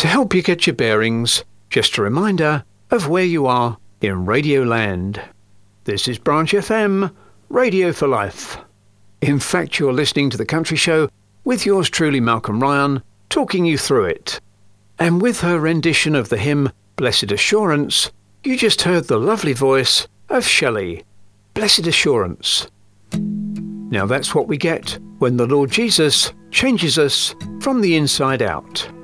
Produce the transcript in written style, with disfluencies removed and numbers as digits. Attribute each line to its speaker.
Speaker 1: To help you get your bearings, just a reminder of where you are in Radio Land. This is Branch FM, Radio for Life. In fact, you're listening to The Country Show with yours truly, Malcolm Ryan, talking you through it. And with her rendition of the hymn Blessed Assurance, you just heard the lovely voice of Shelley. Blessed Assurance. Now that's what we get when the Lord Jesus changes us from the inside out.